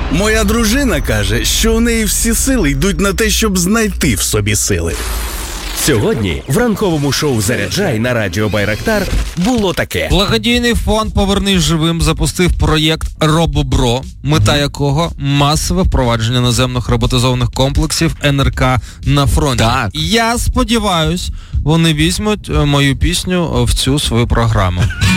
Моя дружина каже, що у неї всі сили йдуть на те, щоб знайти в собі сили. Сьогодні в ранковому шоу «Заряджай» на радіо Байрактар було таке. Благодійний фонд «Повернись живим» запустив проєкт «Робобро», мета якого – масове впровадження наземних роботизованих комплексів НРК на фронті. Так. Я сподіваюсь, вони візьмуть мою пісню в цю свою програму.